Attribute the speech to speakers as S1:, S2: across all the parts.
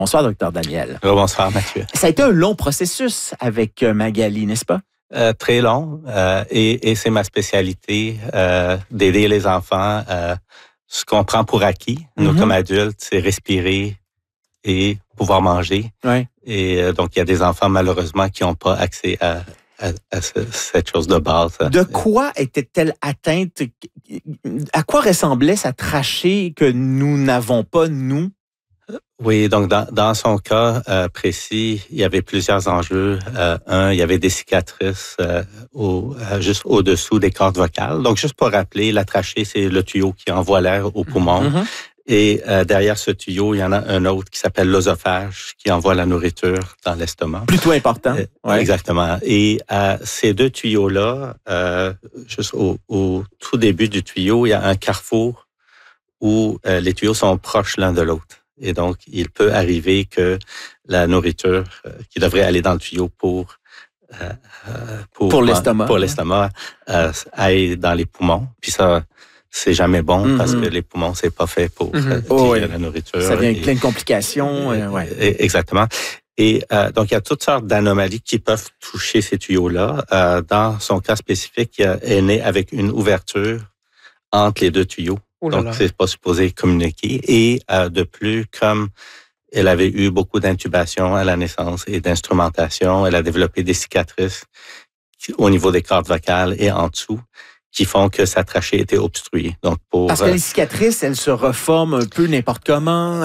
S1: Bonsoir, Dr Daniel.
S2: Bonsoir, Mathieu.
S1: Ça a été un long processus avec Magali, n'est-ce pas?
S2: Très long, et c'est ma spécialité d'aider les enfants. Ce qu'on prend pour acquis, nous comme adultes, c'est respirer et pouvoir manger.
S1: Ouais.
S2: Et donc, il y a des enfants, malheureusement, qui n'ont pas accès à cette chose de base.
S1: De quoi était-elle atteinte? À quoi ressemblait sa trachée que nous n'avons pas, nous?
S2: Oui, donc dans son cas précis, il y avait plusieurs enjeux. Il y avait des cicatrices juste au-dessous des cordes vocales. Donc, juste pour rappeler, la trachée, c'est le tuyau qui envoie l'air au poumon. Et derrière ce tuyau, il y en a un autre qui s'appelle l'œsophage, qui envoie la nourriture dans l'estomac.
S1: Plutôt important.
S2: Ouais. Exactement. Et ces deux tuyaux-là, juste au tout début du tuyau, il y a un carrefour où les tuyaux sont proches l'un de l'autre. Et donc, il peut arriver que la nourriture qui devrait aller dans le tuyau pour l'estomac aille dans les poumons. Puis ça, c'est jamais bon parce que les poumons, c'est pas fait pour digérer la nourriture.
S1: Ça vient avec plein de complications.
S2: Exactement. Et donc, il y a toutes sortes d'anomalies qui peuvent toucher ces tuyaux-là. Dans son cas spécifique, il est né avec une ouverture entre les deux tuyaux. Donc, c'est pas supposé communiquer. Et de plus, comme elle avait eu beaucoup d'intubation à la naissance et d'instrumentation, elle a développé des cicatrices au niveau des cordes vocales et en dessous qui font que sa trachée était obstruée. Donc
S1: parce que les cicatrices, elles se reforment un peu n'importe comment.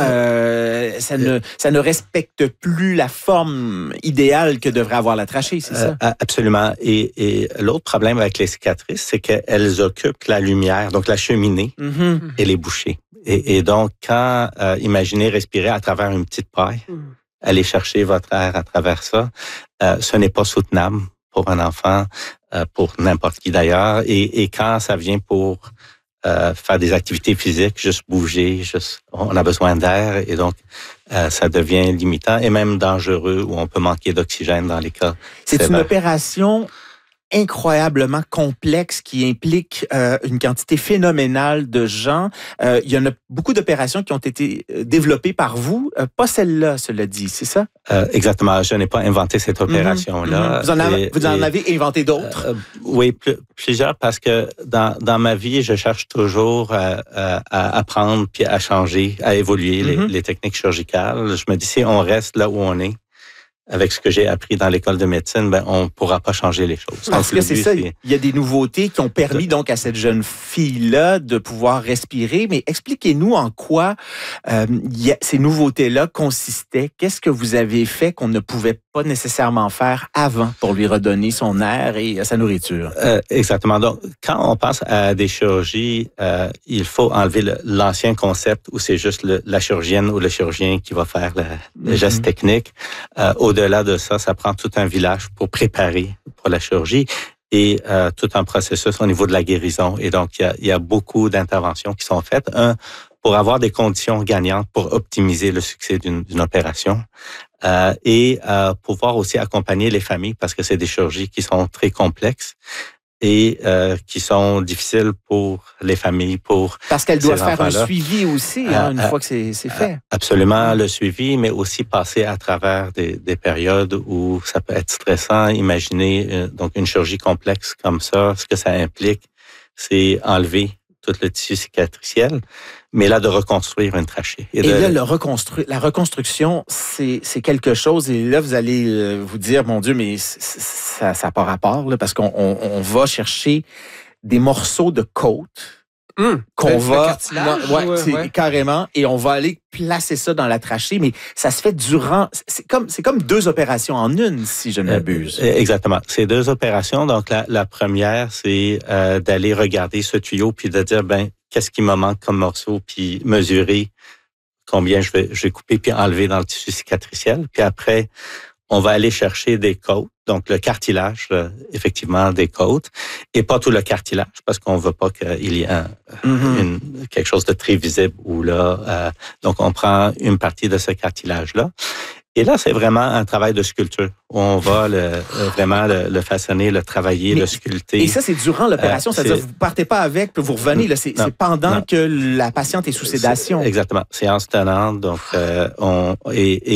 S1: Ça ne respecte plus la forme idéale que devrait avoir la trachée, c'est ça?
S2: Absolument. Et l'autre problème avec les cicatrices, c'est qu'elles occupent la lumière, donc la cheminée, et les bouchées. Et donc, quand imaginez respirer à travers une petite paille, aller chercher votre air à travers ça, ce n'est pas soutenable pour un enfant, pour n'importe qui d'ailleurs. Et quand ça vient pour faire des activités physiques, juste bouger, on a besoin d'air et donc ça devient limitant et même dangereux où on peut manquer d'oxygène dans les cas.
S1: C'est une opération incroyablement complexe qui implique une quantité phénoménale de gens. Il y en a beaucoup d'opérations qui ont été développées par vous, pas celle-là, cela dit, c'est ça?
S2: Exactement. Je n'ai pas inventé cette opération-là.
S1: Vous en avez inventé d'autres?
S2: Oui, plusieurs, parce que dans ma vie, je cherche toujours à apprendre puis à changer, à évoluer les techniques chirurgicales. Je me dis, si on reste là où on est, avec ce que j'ai appris dans l'école de médecine, on pourra pas changer les choses.
S1: Parce que c'est ça, il y a des nouveautés qui ont permis donc à cette jeune fille-là de pouvoir respirer. Mais expliquez-nous en quoi ces nouveautés-là consistaient. Qu'est-ce que vous avez fait qu'on ne pouvait pas nécessairement faire avant pour lui redonner son air et sa nourriture?
S2: Exactement. Donc, quand on pense à des chirurgies, il faut enlever l'ancien concept où c'est juste la chirurgienne ou le chirurgien qui va faire le geste technique. Au-delà de ça, ça prend tout un village pour préparer pour la chirurgie et tout un processus au niveau de la guérison. Et donc, il y a beaucoup d'interventions qui sont faites. Pour avoir des conditions gagnantes pour optimiser le succès d'une opération et pouvoir aussi accompagner les familles parce que c'est des chirurgies qui sont très complexes et qui sont difficiles pour les familles,
S1: parce qu'elles doivent faire un suivi aussi une fois que c'est fait.
S2: Absolument, le suivi, mais aussi passer à travers des périodes où ça peut être stressant. Imaginez donc une chirurgie complexe comme ça, ce que ça implique, c'est enlever tout le tissu cicatriciel, mais là, de reconstruire une trachée.
S1: Et là, la reconstruction, c'est quelque chose, et là, vous allez vous dire, mon Dieu, mais ça n'a pas rapport, là, parce qu'on va chercher des morceaux de côte qu'on va... carrément, et on va aller placer ça dans la trachée, mais ça se fait durant... C'est comme deux opérations en une, si je ne m'abuse.
S2: Exactement. C'est deux opérations. Donc, la première, c'est d'aller regarder ce tuyau, puis de dire, qu'est-ce qui me manque comme morceau, puis mesurer combien je vais couper, puis enlever dans le tissu cicatriciel. Puis après, on va aller chercher des côtes, donc le cartilage, effectivement, des côtes, et pas tout le cartilage, parce qu'on veut pas qu'il y ait quelque chose de très visible. Donc, on prend une partie de ce cartilage-là. Et là, c'est vraiment un travail de sculpture. On va vraiment le façonner, le travailler, le sculpter.
S1: Et ça, c'est durant l'opération, c'est-à-dire vous partez pas avec, puis vous revenez. Là, c'est pendant que la patiente est sous sédation.
S2: Exactement. Séance tenante. Donc,